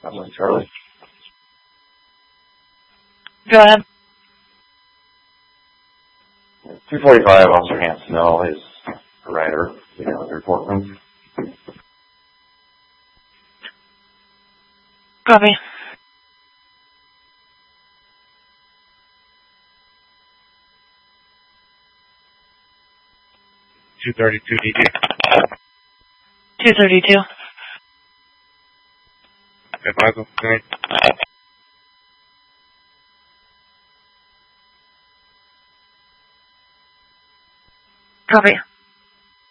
Charlie. Go ahead. 245, Officer Hans Snell is a writer. You know, the report room. Copy. .232 DD. 232. Advisable. Good. Copy.